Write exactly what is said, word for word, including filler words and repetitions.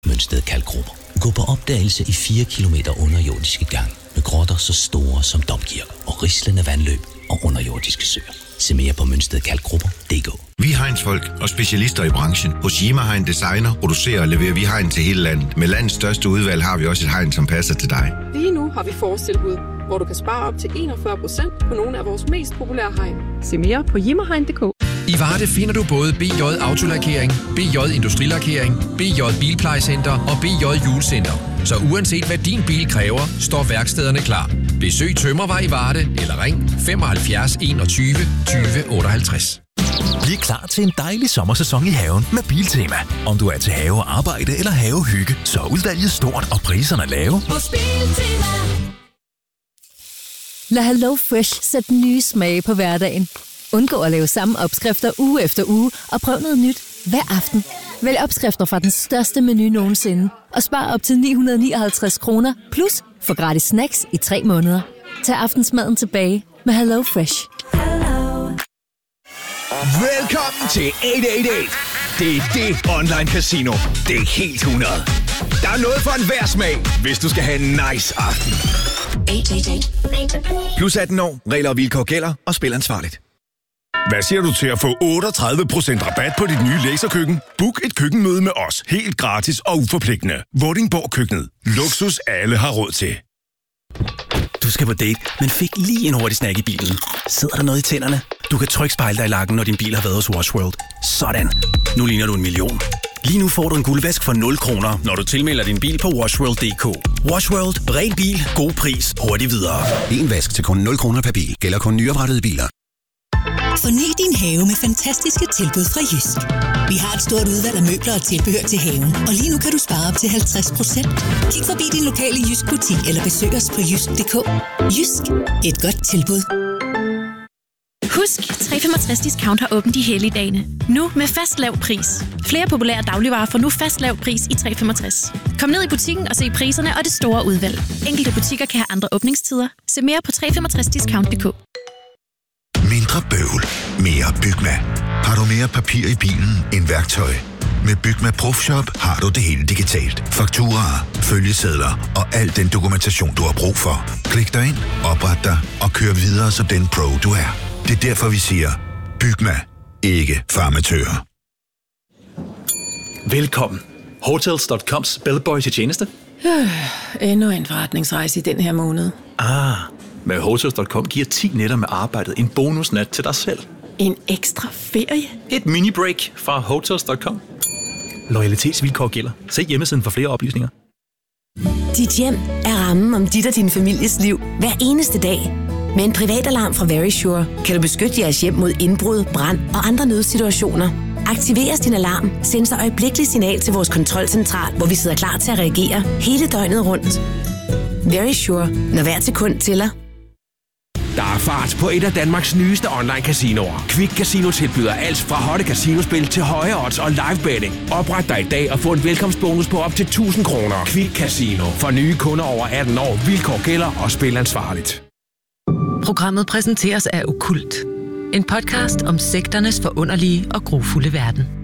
Mønsted Kalkgruber. Gå på opdagelse i fire kilometer underjordiske gang med grotter så store som domkirker og rislende vandløb og underjordiske søer. Se mere på mønsted kalkgrupper punktum d k. Vi er Heinz-folk og specialister i branchen. Hos Jima Hein Designer producerer og leverer vi hegn til hele landet. Med landets største udvalg har vi også et hegn, som passer til dig. Lige nu har vi forårstilbud, hvor du kan spare op til enogfyrre procent på nogle af vores mest populære hegn. Se mere på jima hein punktum d k. I Varde finder du både B J Autolakering, B J Industrilakering, B J Bilplejecenter og B J Hjulcenter. Så uanset hvad din bil kræver, står værkstederne klar. Besøg Tømmervej i Varde eller ring femoghalvfjerds enogtyve tyve otteoghalvtreds. Bliv klar til en dejlig sommersæson i haven med Biltema. Om du er til havearbejde eller havehygge, så er udvalget stort og priserne lave. Hos Biltema. Lad Hello Fresh sætte nye smage på hverdagen. Undgå at lave samme opskrifter uge efter uge, og prøv noget nyt hver aften. Vælg opskrifter fra den største menu nogensinde, og spar op til ni hundrede nioghalvtreds kroner, plus få gratis snacks i tre måneder. Tag aftensmaden tilbage med Hello Fresh. Velkommen til otte otte otte. Det er det online casino. Det er helt hundrede. Der er noget for enhver smag, hvis du skal have en nice aften. otte otte otte. Plus atten år, regler og vilkår gælder, og spil ansvarligt. Hvad siger du til at få otteogtredive procent rabat på dit nye laserkøkken? Book et køkkenmøde med os, helt gratis og uforpligtende. Vordingborg Køkkenet. Luksus alle har råd til. Du skal på date, men fik lige en hurtig snack i bilen. Sidder der noget i tænderne? Du kan trykke spejle dig i lakken, når din bil har været hos Wash World. Sådan. Nu ligner du en million. Lige nu får du en guldvask for nul kroner, når du tilmelder din bil på washworld punktum d k. Wash World. Ren bil. God pris. Hurtigt videre. En vask til kun nul kroner per bil. Gælder kun nyoprettede biler. Forny din have med fantastiske tilbud fra Jysk. Vi har et stort udvalg af møbler og tilbehør til haven, og lige nu kan du spare op til halvtreds procent. Kig forbi din lokale Jysk butik eller besøg os på jysk punktum d k. Jysk. Et godt tilbud. Husk, tre femogtres Discount har åbent i helligdagene. Nu med fast lav pris. Flere populære dagligvarer får nu fast lav pris i tre femogtres. Kom ned i butikken og se priserne og det store udvalg. Enkelte butikker kan have andre åbningstider. Se mere på tre femogtres discount punktum d k. Mindre bøvl. Mere Bygma. Har du mere papir i bilen end værktøj? Med Bygma Profshop har du det hele digitalt. Fakturaer, følgesedler og al den dokumentation, du har brug for. Klik dig ind, opret dig og kør videre som den pro, du er. Det er derfor, vi siger, Bygma. Ikke farmatører. Velkommen. Hotels punktum coms bellboy til tjeneste. Øh, endnu en forretningsrejse i den her måned. Ah, med Hotels punktum com giver ti nætter med arbejdet en bonusnat til dig selv. En ekstra ferie? Et mini-break fra Hotels punktum com. Loyalitetsvilkår gælder. Se hjemmesiden for flere oplysninger. Dit hjem er rammen om dit og din families liv hver eneste dag. Med en privatalarm fra Verisure kan du beskytte jeres hjem mod indbrud, brand og andre nødsituationer. Aktiveres din alarm, send så øjeblikkeligt signal til vores kontrolcentral, hvor vi sidder klar til at reagere hele døgnet rundt. Verisure. Når hver sekund tæller. Der er fart på et af Danmarks nyeste online casinoer. Quick Casino tilbyder alt fra hotte casinospil til høje odds og live betting. Opret dig i dag og få en velkomstbonus på op til tusind kroner. Quick Casino. For nye kunder over atten år. Vilkår gælder og spil ansvarligt. Programmet præsenteres af Okkult. En podcast om sekternes forunderlige og grufulde verden.